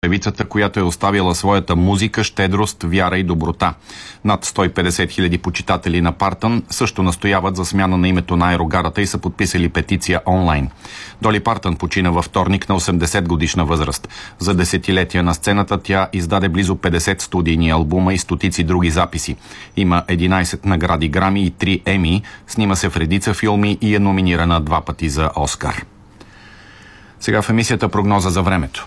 певицата, която е оставила своята музика, щедрост, вяра и доброта. Над 150 хиляди почитатели на Партън също настояват за смяна на името на аерогарата и са подписали петиция онлайн. Доли Партън почина във вторник на 80 годишна възраст. За десетилетия на сцената тя издаде близо 50 студийни албума и стотици други записи. Има 11 награди Грами и 3 Еми, снима се в редица филми и е номинирана 2 пъти за Оскар. Сега в емисията прогноза за времето.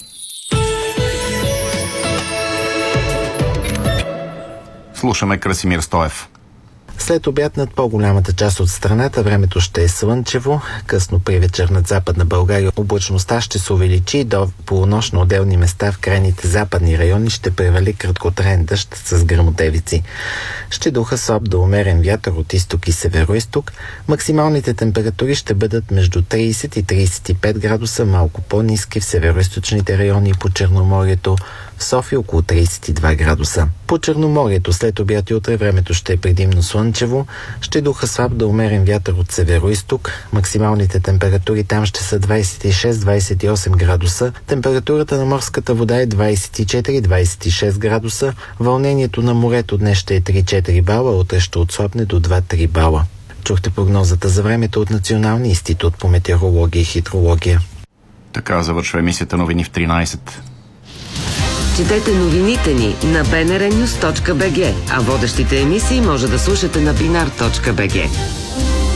Слушаме Красимир Стоев. След обяд над по-голямата част от страната времето ще е слънчево. Късно при вечер над Западна България облачността ще се увеличи и до полунощ на отделни места в крайните западни райони ще превали краткотраен дъжд с гръмотевици. Ще духа слаб до умерен вятър от изток и североизток. Максималните температури ще бъдат между 30 и 35 градуса, малко по-ниски в североизточните райони и по Черноморието. В София около 32 градуса. По Черноморието след обяд и утре времето ще е предимно слънчево, ще духа слаб до умерен вятър от североизток. Максималните температури там ще са 26-28 градуса. Температурата на морската вода е 24-26 градуса. Вълнението на морето днес ще е 3-4 бала, утре ще отслабне до 2-3 бала. Чухте прогнозата за времето от Националния институт по метеорология и хидрология. Така завършва емисията Новини в 13. Четете новините ни на bnrnews.bg, а водещите емисии може да слушате на binar.bg.